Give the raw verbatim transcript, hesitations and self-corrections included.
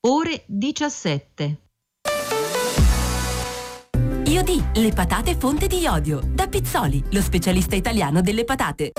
ore diciassette. Iodì, le patate fonte di iodio. Da Pizzoli, lo specialista italiano delle patate.